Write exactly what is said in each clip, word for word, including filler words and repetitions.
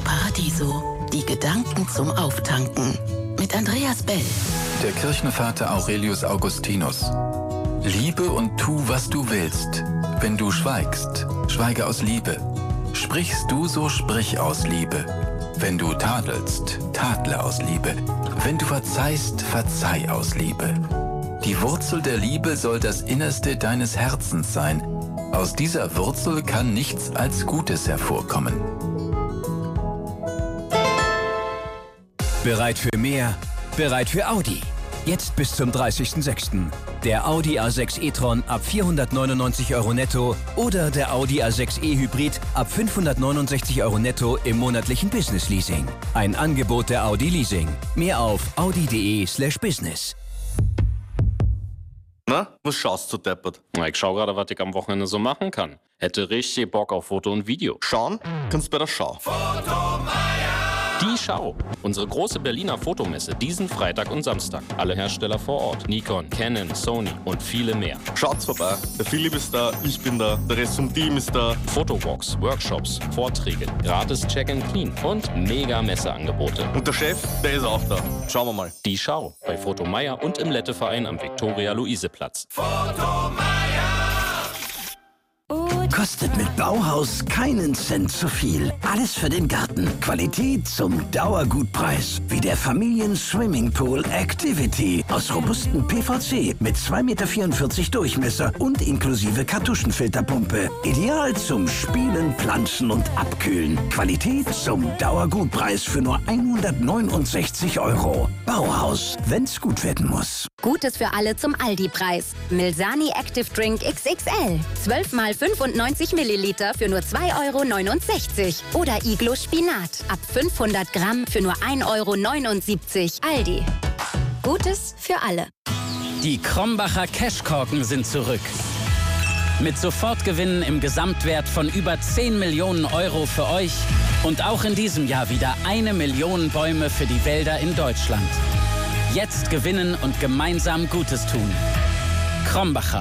Paradiso. Die Gedanken zum Auftanken. Mit Andreas Bell. Der Kirchenvater Aurelius Augustinus. Liebe und tu, was du willst. Wenn du schweigst, schweige aus Liebe. Sprichst du, so sprich aus Liebe. Wenn du tadelst, tadle aus Liebe. Wenn du verzeihst, verzeih aus Liebe. Die Wurzel der Liebe soll das Innerste deines Herzens sein. Aus dieser Wurzel kann nichts als Gutes hervorkommen. Bereit für mehr? Bereit für Audi. Jetzt bis zum dreißigsten sechsten Der Audi A sechs e-tron ab vierhundertneunundneunzig Euro netto oder der Audi A sechs e Hybrid ab fünfhundertneunundsechzig Euro netto im monatlichen Business Leasing. Ein Angebot der Audi Leasing. Mehr auf audi.de slash business. Na, was schaust du deppert? Na, ich schau gerade, was ich am Wochenende so machen kann. Hätte richtig Bock auf Foto und Video. Schauen kannst bei der Schau. Die Schau. Unsere große Berliner Fotomesse diesen Freitag und Samstag. Alle Hersteller vor Ort. Nikon, Canon, Sony und viele mehr. Schaut's vorbei. Der Philipp ist da, ich bin da, der Rest vom Team ist da. Fotowalks, Workshops, Vorträge, gratis Check and Clean und mega Messeangebote. Und der Chef, der ist auch da. Schauen wir mal. Die Schau. Bei Fotomeier und im Letteverein am Viktoria-Luise-Platz. Kostet mit Bauhaus keinen Cent zu viel. Alles für den Garten. Qualität zum Dauergutpreis. Wie der Familien-Swimmingpool Activity aus robustem P V C mit zwei Komma vierundvierzig Meter Durchmesser und inklusive Kartuschenfilterpumpe. Ideal zum Spielen, Planschen und Abkühlen. Qualität zum Dauergutpreis für nur hundertneunundsechzig Euro. Bauhaus, wenn's gut werden muss. Gutes für alle zum Aldi-Preis. Milsani Active Drink X X L. zwölf mal fünfundneunzig Milliliter für nur zwei Euro neunundsechzig. Oder Iglo Spinat. Ab fünfhundert Gramm für nur ein Euro neunundsiebzig. Aldi. Gutes für alle. Die Krombacher Cashkorken sind zurück. Mit Sofortgewinnen im Gesamtwert von über zehn Millionen Euro für euch. Und auch in diesem Jahr wieder eine Million Bäume für die Wälder in Deutschland. Jetzt gewinnen und gemeinsam Gutes tun. Krombacher.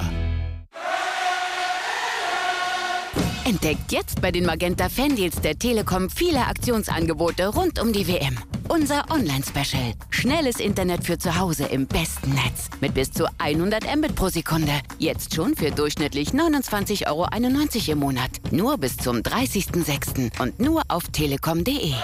Entdeckt jetzt bei den Magenta Fandeals der Telekom viele Aktionsangebote rund um die W M. Unser Online-Special. Schnelles Internet für zu Hause im besten Netz. Mit bis zu hundert Mbit pro Sekunde. Jetzt schon für durchschnittlich neunundzwanzig Euro einundneunzig im Monat. Nur bis zum dreißigsten sechsten und nur auf telekom punkt de.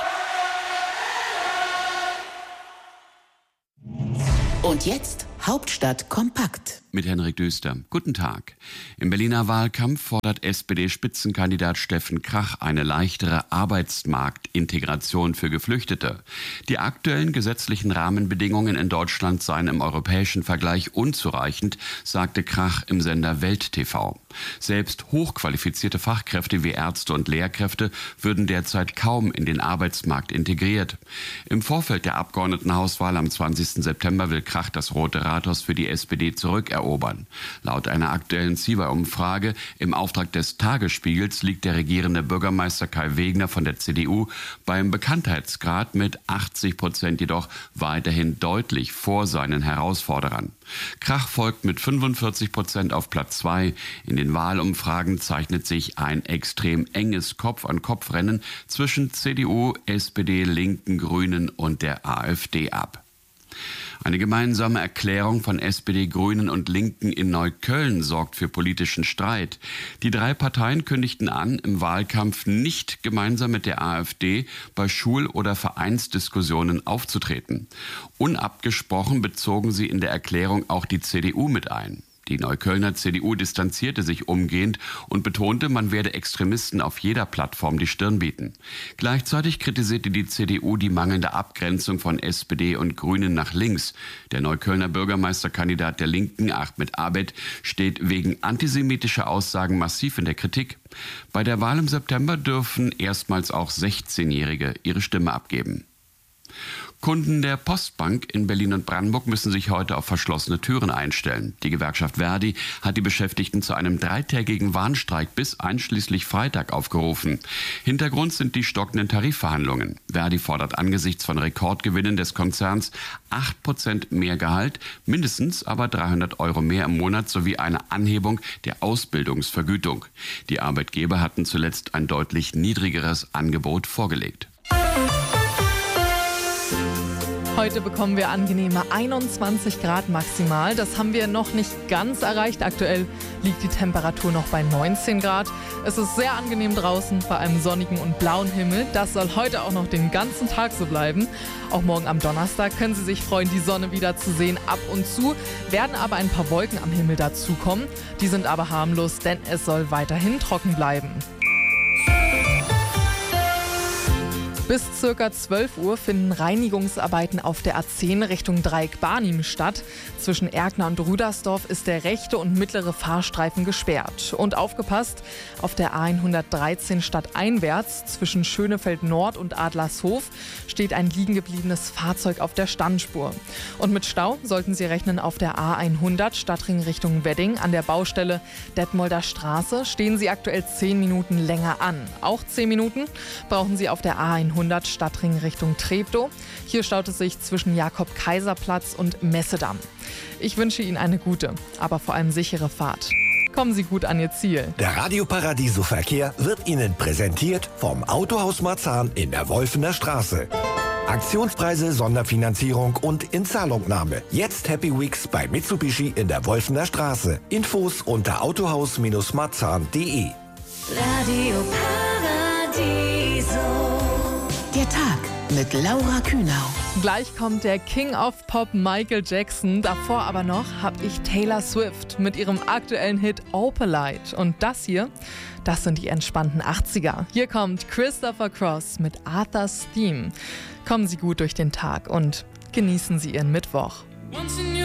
Und jetzt Hauptstadt kompakt. Mit Henrik Düster. Guten Tag. Im Berliner Wahlkampf fordert S P D-Spitzenkandidat Steffen Krach eine leichtere Arbeitsmarktintegration für Geflüchtete. Die aktuellen gesetzlichen Rahmenbedingungen in Deutschland seien im europäischen Vergleich unzureichend, sagte Krach im Sender Welt T V. Selbst hochqualifizierte Fachkräfte wie Ärzte und Lehrkräfte würden derzeit kaum in den Arbeitsmarkt integriert. Im Vorfeld der Abgeordnetenhauswahl am zwanzigsten September will Krach das Rote Rathaus für die S P D zurückerobern. Laut einer aktuellen Ziva-Umfrage im Auftrag des Tagesspiegels liegt der regierende Bürgermeister Kai Wegner von der C D U beim Bekanntheitsgrad mit achtzig Prozent jedoch weiterhin deutlich vor seinen Herausforderern. Krach folgt mit fünfundvierzig Prozent auf Platz zwei. In den Wahlumfragen zeichnet sich ein extrem enges Kopf-an-Kopf-Rennen zwischen C D U, S P D, Linken, Grünen und der AfD ab. Eine gemeinsame Erklärung von S P D, Grünen und Linken in Neukölln sorgt für politischen Streit. Die drei Parteien kündigten an, im Wahlkampf nicht gemeinsam mit der AfD bei Schul- oder Vereinsdiskussionen aufzutreten. Unabgesprochen bezogen sie in der Erklärung auch die C D U mit ein. Die Neuköllner C D U distanzierte sich umgehend und betonte, man werde Extremisten auf jeder Plattform die Stirn bieten. Gleichzeitig kritisierte die C D U die mangelnde Abgrenzung von S P D und Grünen nach links. Der Neuköllner Bürgermeisterkandidat der Linken, Ahmed Abed, steht wegen antisemitischer Aussagen massiv in der Kritik. Bei der Wahl im September dürfen erstmals auch sechzehnjährige ihre Stimme abgeben. Kunden der Postbank in Berlin und Brandenburg müssen sich heute auf verschlossene Türen einstellen. Die Gewerkschaft Verdi hat die Beschäftigten zu einem dreitägigen Warnstreik bis einschließlich Freitag aufgerufen. Hintergrund sind die stockenden Tarifverhandlungen. Verdi fordert angesichts von Rekordgewinnen des Konzerns acht Prozent mehr Gehalt, mindestens aber dreihundert Euro mehr im Monat sowie eine Anhebung der Ausbildungsvergütung. Die Arbeitgeber hatten zuletzt ein deutlich niedrigeres Angebot vorgelegt. Heute bekommen wir angenehme einundzwanzig Grad maximal. Das haben wir noch nicht ganz erreicht. Aktuell liegt die Temperatur noch bei neunzehn Grad. Es ist sehr angenehm draußen bei einem sonnigen und blauen Himmel. Das soll heute auch noch den ganzen Tag so bleiben. Auch morgen am Donnerstag können Sie sich freuen, die Sonne wieder zu sehen. Ab und zu werden aber ein paar Wolken am Himmel dazukommen. Die sind aber harmlos, denn es soll weiterhin trocken bleiben. Bis ca. zwölf Uhr finden Reinigungsarbeiten auf der A zehn Richtung Dreieck-Barnim statt. Zwischen Erkner und Rüdersdorf ist der rechte und mittlere Fahrstreifen gesperrt. Und aufgepasst, auf der A hundertdreizehn stadteinwärts zwischen Schönefeld Nord und Adlershof steht ein liegen gebliebenes Fahrzeug auf der Standspur. Und mit Stau sollten Sie rechnen auf der A hundert Stadtring Richtung Wedding. An der Baustelle Detmolder Straße stehen Sie aktuell zehn Minuten länger an. Auch zehn Minuten brauchen Sie auf der A hundert Stadtring Richtung Treptow. Hier staut es sich zwischen Jakob-Kaiser-Platz und Messedamm. Ich wünsche Ihnen eine gute, aber vor allem sichere Fahrt. Kommen Sie gut an Ihr Ziel. Der Radio Paradiso Verkehr wird Ihnen präsentiert vom Autohaus Marzahn in der Wolfener Straße. Aktionspreise, Sonderfinanzierung und Inzahlungnahme. Jetzt Happy Weeks bei Mitsubishi in der Wolfener Straße. Infos unter autohaus Marzahn punkt de. Radio Paradiso. Der Tag mit Laura Kühnau. Gleich kommt der King of Pop Michael Jackson. Davor aber noch habe ich Taylor Swift mit ihrem aktuellen Hit Opalite. Und das hier, das sind die entspannten achtziger. Hier kommt Christopher Cross mit Arthur's Theme. Kommen Sie gut durch den Tag und genießen Sie Ihren Mittwoch. Once in your